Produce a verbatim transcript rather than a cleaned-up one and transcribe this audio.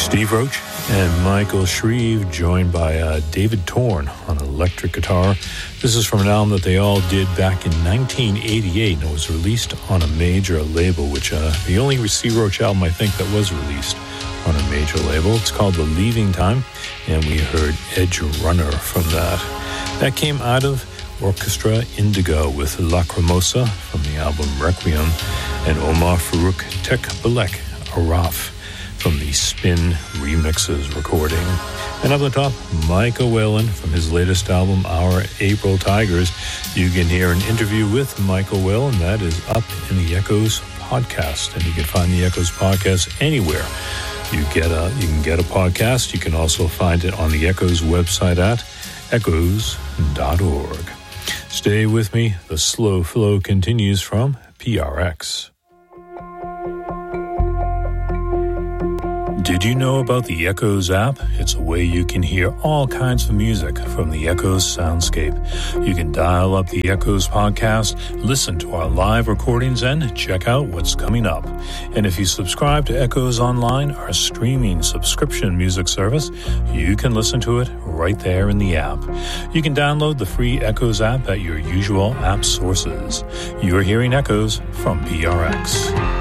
Steve Roach and Michael Shreve, joined by uh, David Torn on electric guitar. This is from an album that they all did back in nineteen eighty-eight, and it was released on a major label, which uh, the only Steve Roach album I think that was released on a major label. It's called The Leaving Time, and we heard Edge Runner from that. That came out of Orchestra Indigo with Lacrimosa from the album Requiem, and Omar Farouk Tek Balek Araf from the Spin Remixes recording. And up the top, Micah Whalen from his latest album, Our April Tigers. You can hear an interview with Michael Whalen. That is up in the Echoes podcast, and you can find the Echoes podcast anywhere you get a you can get a podcast. You can also find it on the Echoes website at echoes dot org. Stay with me. The slow flow continues from P R X. Did you know about the Echoes app? It's a way you can hear all kinds of music from the Echoes soundscape. You can dial up the Echoes podcast, listen to our live recordings, and check out what's coming up. And if you subscribe to Echoes Online, our streaming subscription music service, you can listen to it right there in the app. You can download the free Echoes app at your usual app sources. You're hearing Echoes from P R X.